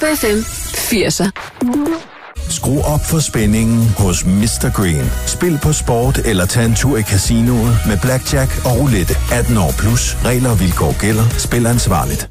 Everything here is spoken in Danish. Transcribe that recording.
Top FM 80'er. Skru op for spændingen hos Mr. Green. Spil på sport eller tag en tur i casinoet med blackjack og roulette. 18 år plus. Regler og vilkår gælder. Spil ansvarligt.